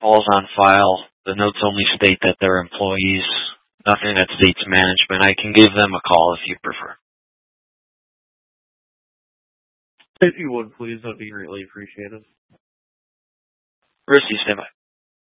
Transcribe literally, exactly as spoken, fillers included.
All's on file. The notes only state that they're employees. Nothing that states management. I can give them a call if you prefer. If you would, please, that'd be greatly appreciated. Rusty, stand by.